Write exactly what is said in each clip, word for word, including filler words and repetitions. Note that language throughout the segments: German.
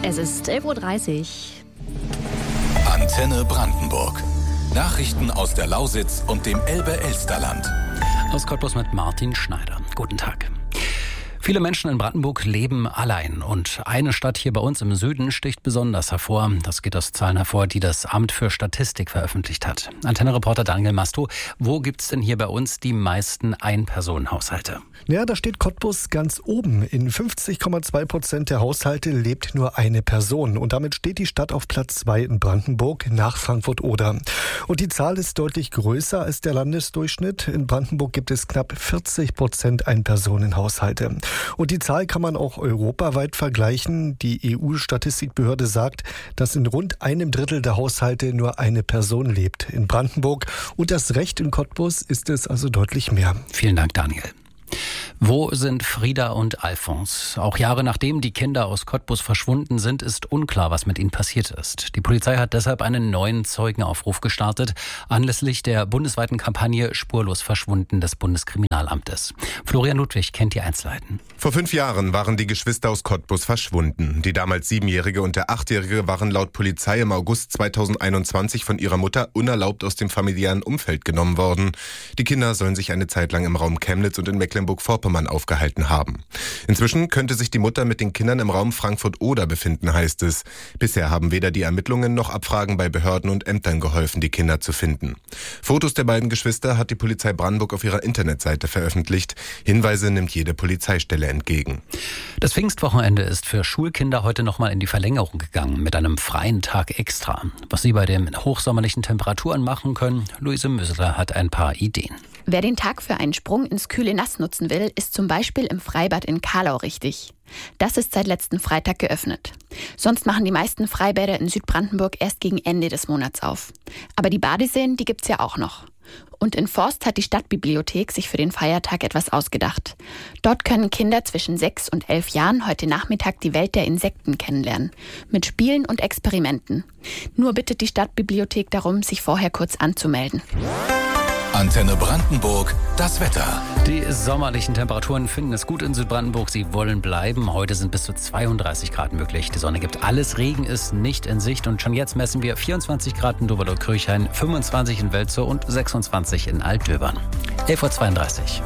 Es ist elf Uhr dreißig. Antenne Brandenburg. Nachrichten aus der Lausitz und dem Elbe-Elsterland. Aus Cottbus mit Martin Schneider. Guten Tag. Viele Menschen in Brandenburg leben allein und eine Stadt hier bei uns im Süden sticht besonders hervor. Das geht aus Zahlen hervor, die das Amt für Statistik veröffentlicht hat. Antenne-Reporter Daniel Masto, wo gibt's denn hier bei uns die meisten Ein-Personen-Haushalte? Ja, da steht Cottbus ganz oben. In fünfzig Komma zwei Prozent der Haushalte lebt nur eine Person. Und damit steht die Stadt auf Platz zwei in Brandenburg nach Frankfurt-Oder. Und die Zahl ist deutlich größer als der Landesdurchschnitt. In Brandenburg gibt es knapp vierzig Prozent Ein-Personen-Haushalte. Und die Zahl kann man auch europaweit vergleichen. Die E U-Statistikbehörde sagt, dass in rund einem Drittel der Haushalte nur eine Person lebt in Brandenburg. Und das Recht in Cottbus ist es also deutlich mehr. Vielen Dank, Daniel. Wo sind Frieda und Alfons? Auch Jahre nachdem die Kinder aus Cottbus verschwunden sind, ist unklar, was mit ihnen passiert ist. Die Polizei hat deshalb einen neuen Zeugenaufruf gestartet, anlässlich der bundesweiten Kampagne Spurlos verschwunden des Bundeskriminalamtes. Florian Ludwig kennt die Einzelheiten. Vor fünf Jahren waren die Geschwister aus Cottbus verschwunden. Die damals Siebenjährige und der Achtjährige waren laut Polizei im August zweitausendeinundzwanzig von ihrer Mutter unerlaubt aus dem familiären Umfeld genommen worden. Die Kinder sollen sich eine Zeit lang im Raum Chemnitz und in Mecklenburg-Vorpommern aufgehalten haben. Inzwischen könnte sich die Mutter mit den Kindern im Raum Frankfurt-Oder befinden, heißt es. Bisher haben weder die Ermittlungen noch Abfragen bei Behörden und Ämtern geholfen, die Kinder zu finden. Fotos der beiden Geschwister hat die Polizei Brandenburg auf ihrer Internetseite veröffentlicht. Hinweise nimmt jede Polizeistelle entgegen. Das Pfingstwochenende ist für Schulkinder heute nochmal in die Verlängerung gegangen, mit einem freien Tag extra. Was sie bei den hochsommerlichen Temperaturen machen können, Luise Müsler hat ein paar Ideen. Wer den Tag für einen Sprung ins kühle Nass nutzen will, ist zum Beispiel im Freibad in Kahlau richtig. Das ist seit letzten Freitag geöffnet. Sonst machen die meisten Freibäder in Südbrandenburg erst gegen Ende des Monats auf. Aber die Badeseen, die gibt's ja auch noch. Und in Forst hat die Stadtbibliothek sich für den Feiertag etwas ausgedacht. Dort können Kinder zwischen sechs und elf Jahren heute Nachmittag die Welt der Insekten kennenlernen. Mit Spielen und Experimenten. Nur bittet die Stadtbibliothek darum, sich vorher kurz anzumelden. Antenne Brandenburg, das Wetter. Die sommerlichen Temperaturen finden es gut in Südbrandenburg. Sie wollen bleiben. Heute sind bis zu zweiunddreißig Grad möglich. Die Sonne gibt alles. Regen ist nicht in Sicht. Und schon jetzt messen wir vierundzwanzig Grad in Doberlo-Krüchhain, fünfundzwanzig in Welzow und sechsundzwanzig in Altdöbern. elf Uhr zweiunddreißig.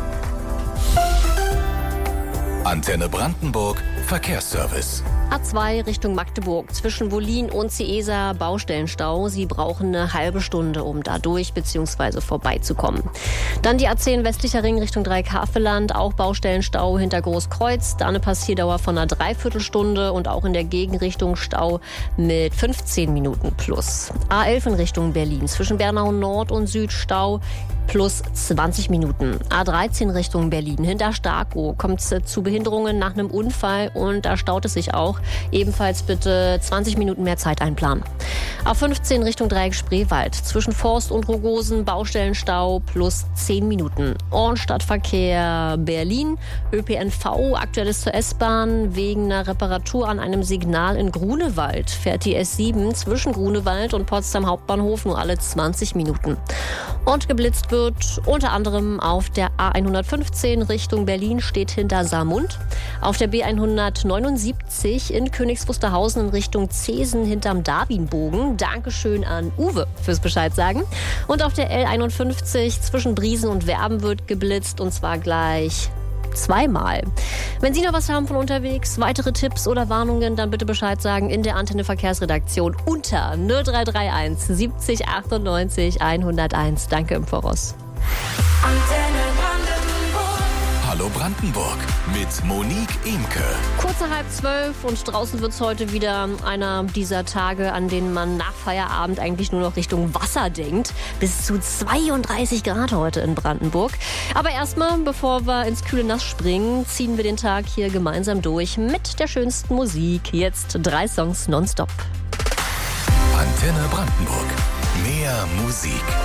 Antenne Brandenburg, Verkehrsservice. A zwei Richtung Magdeburg, zwischen Wollin und Ciesa Baustellenstau. Sie brauchen eine halbe Stunde, um da durch bzw. vorbeizukommen. Dann die A zehn westlicher Ring Richtung Dreieckhaveland, auch Baustellenstau hinter Großkreuz. Da eine Passierdauer von einer Dreiviertelstunde und auch in der Gegenrichtung Stau mit fünfzehn Minuten plus. A elf in Richtung Berlin, zwischen Bernau Nord und Süd Stau plus zwanzig Minuten. A dreizehn Richtung Berlin, hinter Starkow kommt es zu Behinderungen nach einem Unfall und da staut es sich auch. Ebenfalls bitte zwanzig Minuten mehr Zeit einplanen. A fünfzehn Richtung Dreieck Spreewald, zwischen Forst und Rogosen Baustellenstau plus zehn Minuten. Ornstadtverkehr Berlin, Ö P N V, aktuelles zur S-Bahn. Wegen einer Reparatur an einem Signal in Grunewald fährt die S sieben zwischen Grunewald und Potsdam Hauptbahnhof nur alle zwanzig Minuten. Und geblitzt wird unter anderem auf der A hundertfünfzehn Richtung Berlin, steht hinter Saarmund. Auf der B hundertneunundsiebzig in Königs Wusterhausen in Richtung Zesen hinterm Darwinbogen. Dankeschön an Uwe fürs Bescheid sagen. Und auf der L einundfünfzig zwischen Briesen und Werben wird geblitzt und zwar gleich zweimal. Wenn Sie noch was haben von unterwegs, weitere Tipps oder Warnungen, dann bitte Bescheid sagen in der Antenne Verkehrsredaktion unter null drei drei eins siebzig achtundneunzig hunderteins. Danke im Voraus. Antenne Brandenburg. Hallo Brandenburg mit Monique Imke. Kurze halb zwölf und draußen wird es heute wieder einer dieser Tage, an denen man nach Feierabend eigentlich nur noch Richtung Wasser denkt. Bis zu zweiunddreißig Grad heute in Brandenburg. Aber erstmal, bevor wir ins kühle Nass springen, ziehen wir den Tag hier gemeinsam durch mit der schönsten Musik. Jetzt drei Songs nonstop. Antenne Brandenburg. Mehr Musik.